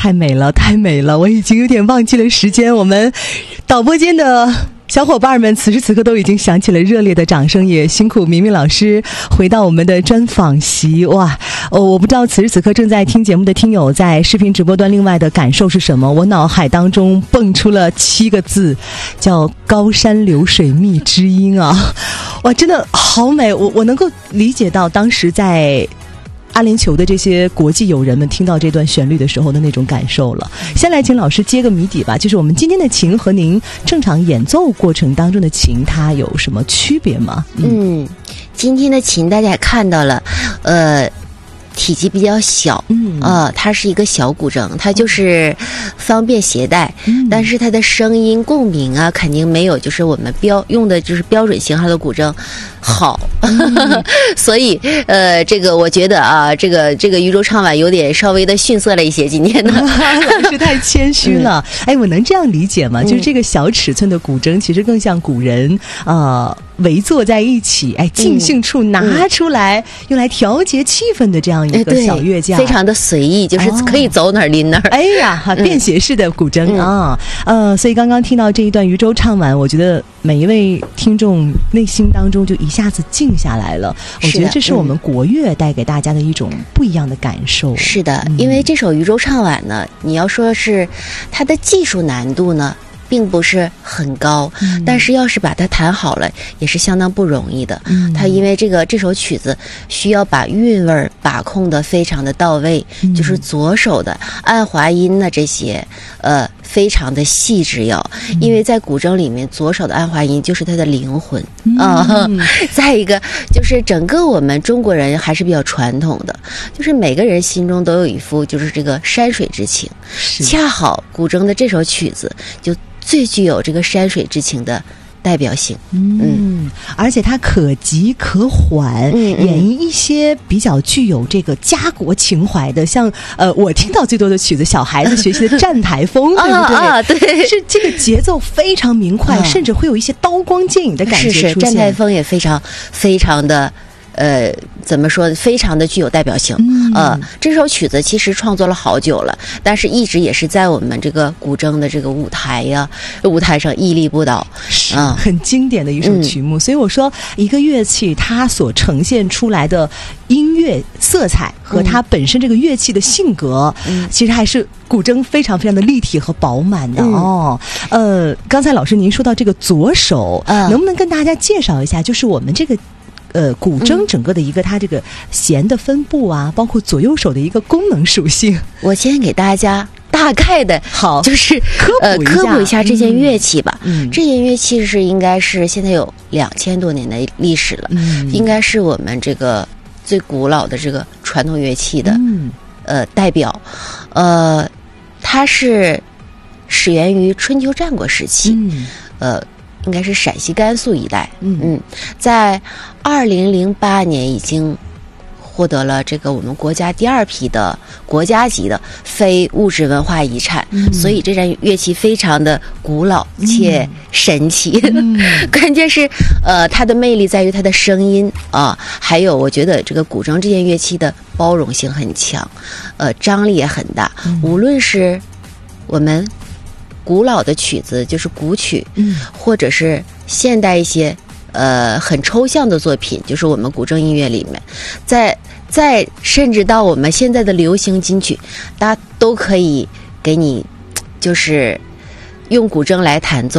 太美了，太美了！我已经有点忘记了时间。我们导播间的小伙伴们此时此刻都已经响起了热烈的掌声，也辛苦明明老师回到我们的专访席。哇，我不知道此时此刻正在听节目的听友在视频直播端另外的感受是什么。我脑海当中蹦出了7个字，叫高山流水觅知音啊！哇，真的好美！我能够理解到当时在阿联酋的这些国际友人们听到这段旋律的时候的那种感受了。先来请老师揭个谜底吧，就是我们今天的琴和您正常演奏过程当中的琴，它有什么区别吗？ 今天的琴大家也看到了，体积比较小，它是一个小古筝，它就是方便携带，但是它的声音共鸣啊，肯定没有就是我们用的就是标准型号的古筝好，所以这个我觉得啊，这个渔舟唱晚有点稍微的逊色了一些，今天呢老师太谦虚了。我能这样理解吗？就是这个小尺寸的古筝，其实更像古人围坐在一起，尽兴处拿出来，用来调节气氛的这样一个小乐架， 非常的随意，就是可以走哪儿拎哪儿。 便携式的古筝啊，所以刚刚听到这一段渔舟唱晚，我觉得每一位听众内心当中就一下子静下来了。我觉得这是我们国乐带给大家的一种不一样的感受。 是的，因为这首渔舟唱晚呢，你要说是它的技术难度呢并不是很高，但是要是把它弹好了也是相当不容易的。它因为这首曲子需要把韵味把控的非常的到位，就是左手的按滑音呢这些非常的细致因为在古筝里面左手的按滑音就是它的灵魂再一个就是整个我们中国人还是比较传统的，就是每个人心中都有一副就是这个山水之情，恰好古筝的这首曲子就最具有这个山水之情的代表性。 而且它可急可缓，演绎一些比较具有这个家国情怀的，像我听到最多的曲子，小孩子学习的站台风，对不对？ 对， 是这个节奏非常明快，甚至会有一些刀光剑影的感觉出现。 是站台风也非常非常的怎么说，非常的具有代表性。这首曲子其实创作了好久了，但是一直也是在我们这个古筝的这个舞台上屹立不倒， 是很经典的一首曲目。所以我说，一个乐器它所呈现出来的音乐色彩和它本身这个乐器的性格，其实还是古筝非常非常的立体和饱满的刚才老师您说到这个左手，能不能跟大家介绍一下，就是我们这个古筝整个的一个它这个弦的分布啊，包括左右手的一个功能属性。 我先给大家大概的就是科普一下这件乐器吧。这件乐器应该是现在有2000多年的历史了，应该是我们这个最古老的这个传统乐器的代表。它是始源于春秋战国时期，应该是陕西甘肃一带。在2008年已经获得了这个我们国家第2批的国家级的非物质文化遗产，所以这件乐器非常的古老且神奇。关键是它的魅力在于它的声音还有我觉得这个古筝这件乐器的包容性很强，张力也很大。无论是我们古老的曲子，就是古曲，或者是现代一些很抽象的作品，就是我们古筝音乐里面，再甚至到我们现在的流行金曲，大家都可以给你就是用古筝来弹奏。